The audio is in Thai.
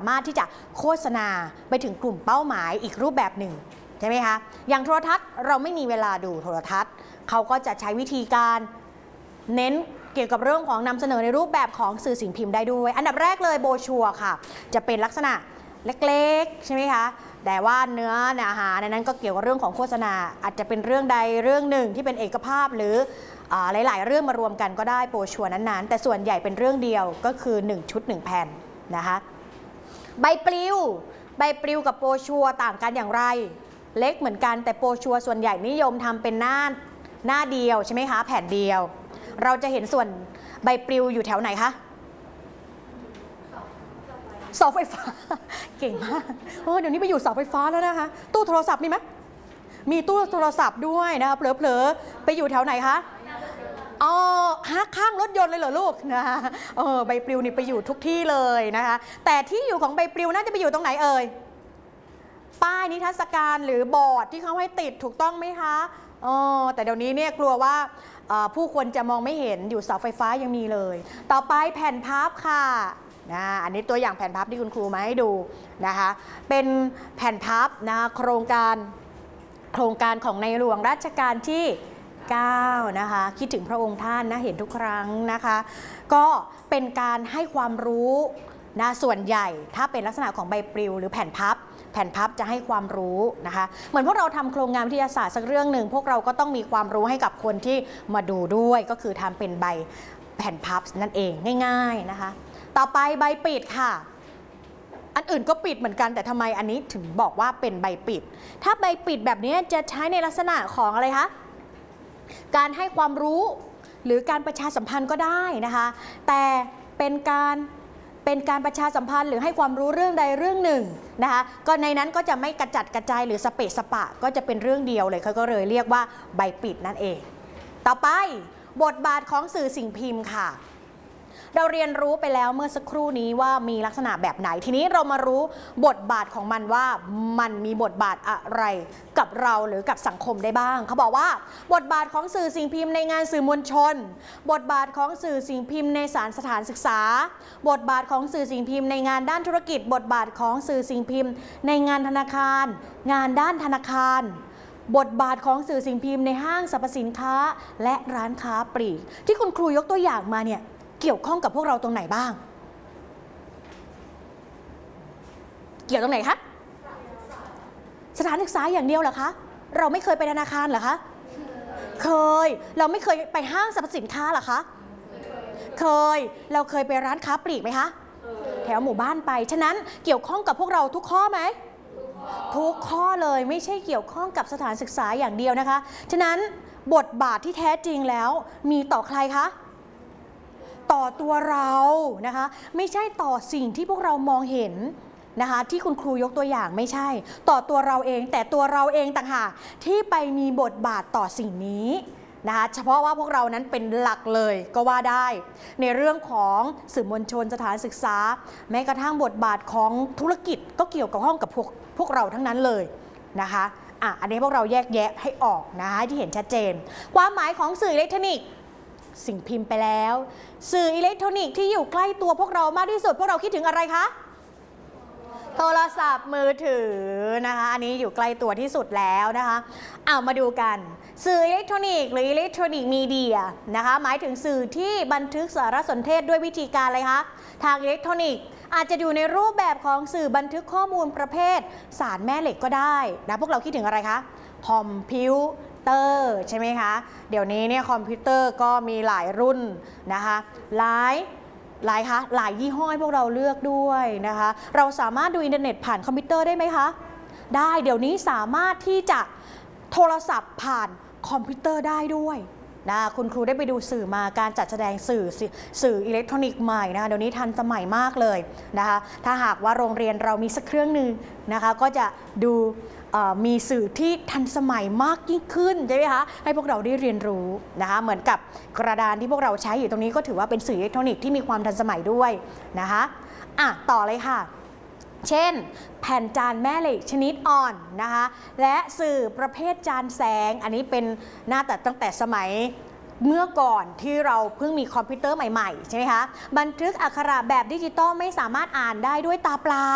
ามารถที่จะโฆษณาไปถึงกลุ่มเป้าหมายอีกรูปแบบหนึ่งใช่ไหมคะอย่างโทรทัศน์เราไม่มีเวลาดูโทรทัศน์เขาก็จะใช้วิธีการเน้นเกี่ยวกับเรื่องของนำเสนอในรูปแบบของสื่อสิ่งพิมพ์ได้ด้วยอันดับแรกเลยโบชัวค่ะจะเป็นลักษณะเล็กๆใช่ไหมคะแต่ว่าเนื้อหาในนั้นก็เกี่ยวกับเรื่องของโฆษณาอาจจะเป็นเรื่องใดเรื่องหนึ่งที่เป็นเอกภาพหรือหลายๆเรื่องมารวมกันก็ได้โบชัวนั้นๆแต่ส่วนใหญ่เป็นเรื่องเดียวก็คือ1ชุด1แผ่นนะคะใบปลิวกับโบชัวต่างกันอย่างไรเล็กเหมือนกันแต่โบชัวส่วนใหญ่นิยมทำเป็นหน้าเดียวใช่ไหมคะแผ่นเดียวเราจะเห็นส่วนใบปลิวอยู่แถวไหนคะเสาไฟฟ้าเก่งมากเดี๋ยวนี้ไปอยู่เสาไฟฟ้าแล้วนะคะตู้โทรศัพท์มีไหมมีตู้โทรศัพท์ด้วยนะคะเผลอๆไปอยู่แถวไหนคะข้างรถยนต์เลยเหรอลูกนะคะใบปลิวนี่ไปอยู่ทุกที่เลยนะคะแต่ที่อยู่ของใบปลิวน่าจะไปอยู่ตรงไหนเอ่ยป้ายนิทรรศการหรือบอร์ดที่เขาให้ติดถูกต้องไหมคะแต่เดี๋ยวนี้เนี่ยกลัวว่าผู้คนจะมองไม่เห็นอยู่เสาไฟฟ้ายังมีเลยต่อไปแผ่นพับค่ะอันนี้ตัวอย่างแผ่นพับที่คุณครูมาให้ดูนะคะเป็นแผ่นพับนะคะโครงการของในหลวงรัชกาลที่9นะคะคิดถึงพระองค์ท่านนะเห็นทุกครั้งนะคะก็เป็นการให้ความรู้นะส่วนใหญ่ถ้าเป็นลักษณะของใบปลิวหรือแผ่นพับจะให้ความรู้นะคะเหมือนพวกเราทำโครงงานวิทยาศาสตร์สักเรื่องหนึ่งพวกเราก็ต้องมีความรู้ให้กับคนที่มาดูด้วยก็คือทำเป็นใบแผ่นพับนั่นเองง่ายๆนะคะต่อไปใบปิดค่ะอันอื่นก็ปิดเหมือนกันแต่ทำไมอันนี้ถึงบอกว่าเป็นใบปิดถ้าใบปิดแบบนี้จะใช้ในลักษณะของอะไรคะการให้ความรู้หรือการประชาสัมพันธ์ก็ได้นะคะแต่เป็นการประชาสัมพันธ์หรือให้ความรู้เรื่องใดเรื่องหนึ่งนะคะก็ในนั้นก็จะไม่กระจัดกระจายหรือสเปะสปะก็จะเป็นเรื่องเดียวเลยเขาก็เลยเรียกว่าใบปิดนั่นเองต่อไปบทบาทของสื่อสิ่งพิมพ์ค่ะเราเรียนรู้ไปแล้วเมื่อสักครู่นี้ว่ามีลักษณะแบบไหนทีนี้เรามารู้บทบาทของมันว่ามันมีบทบาทอะไรกับเราหรือกับสังคมได้บ้างเขาบอกว่าบทบาทของสื่อสิ่งพิมพ์ในงานสื่อมวลชนบทบาทของสื่อสิ่งพิมพ์ในสถานศึกษาบทบาทของสื่อสิ่งพิมพ์ในงานด้านธุรกิจบทบาทของสื่อสิ่งพิมพ์ในงานธนาคารงานด้านธนาคารบทบาทของสื่อสิ่งพิมพ์ในห้างสรรพสินค้าและร้านค้าปลีกที่คุณครูยกตัวอย่างมาเนี่ยเกี่ยวข้องกับพวกเราตรงไหนบ้างเกี่ยวตรงไหนคะสถานศึกษาอย่างเดียวเหรอคะเราไม่เคยไปธนาคารเหรอคะเคยเราไม่เคยไปห้างสรรพสินค้าเหรอคะเคยเราเคยไปร้านค้าปลีกไหมคะแถวหมู่บ้านไปฉะนั้นเกี่ยวข้องกับพวกเราทุกข้อไหมทุกข้อเลยไม่ใช่เกี่ยวข้องกับสถานศึกษาอย่างเดียวนะคะฉะนั้นบทบาทที่แท้จริงแล้วมีต่อใครคะต่อตัวเรานะคะไม่ใช่ต่อสิ่งที่พวกเรามองเห็นนะคะที่คุณครูยกตัวอย่างไม่ใช่ต่อตัวเราเองแต่ตัวเราเองต่างหากที่ไปมีบทบาทต่อสิ่งนี้นะคะเฉพาะว่าพวกเรานั้นเป็นหลักเลยก็ว่าได้ในเรื่องของสื่อมวลชนสถานศึกษาแม้กระทั่งบทบาทของธุรกิจก็เกี่ยวกับห้องกับพวกเราทั้งนั้นเลยนะคะอันนี้พวกเราแยกแยะให้ออกนะที่เห็นชัดเจนความหมายของสื่ออิเล็กทรอนิกส์สิ่งพิมพ์ไปแล้วสื่ออิเล็กทรอนิกส์ที่อยู่ใกล้ตัวพวกเรามากที่สุดพวกเราคิดถึงอะไรคะโทรศัพท์มือถือนะคะอันนี้อยู่ใกล้ตัวที่สุดแล้วนะคะมาดูกันสื่ออิเล็กทรอนิกส์หรืออิเล็กทรอนิกส์มีเดียนะคะหมายถึงสื่อที่บันทึกสารสนเทศด้วยวิธีการอะไรคะทางอิเล็กทรอนิกส์อาจจะอยู่ในรูปแบบของสื่อบันทึกข้อมูลประเภทสารแม่เหล็กก็ได้นะพวกเราคิดถึงอะไรคะคอมพิวเตอร์ใช่ไหมคะเดี๋ยวนี้เนี่ยคอมพิวเตอร์ก็มีหลายรุ่นนะคะหลายยี่ห้อให้พวกเราเลือกด้วยนะคะเราสามารถดูอินเทอร์เน็ตผ่านคอมพิวเตอร์ได้ไหมคะได้เดี๋ยวนี้สามารถที่จะโทรศัพท์ผ่านคอมพิวเตอร์ได้ด้วยนะคุณครูได้ไปดูสื่อมาการจัดแสดงสื่ออิเล็กทรอนิกส์ใหม่นะคะเดี๋ยวนี้ทันสมัยมากเลยนะคะถ้าหากว่าโรงเรียนเรามีสักเครื่องหนึ่งนะคะก็จะดูมีสื่อที่ทันสมัยมากยิ่งขึ้นใช่ไหมคะให้พวกเราได้เรียนรู้นะคะเหมือนกับกระดานที่พวกเราใช้อยู่ตรงนี้ก็ถือว่าเป็นสื่ออิเล็กทรอนิกส์ที่มีความทันสมัยด้วยนะคะต่อเลยค่ะเช่นแผ่นจานแม่เหล็กชนิดอ่อนนะคะและสื่อประเภทจานแสงอันนี้เป็นหน้าแต่ตั้งแต่สมัยเมื่อก่อนที่เราเพิ่งมีคอมพิวเตอร์ใหม่ๆใช่ไหมคะบันทึกอักขระแบบดิจิตอลไม่สามารถอ่านได้ด้วยตาเปล่า